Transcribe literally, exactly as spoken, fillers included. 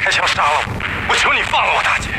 开枪杀了我，我求你放了我大姐。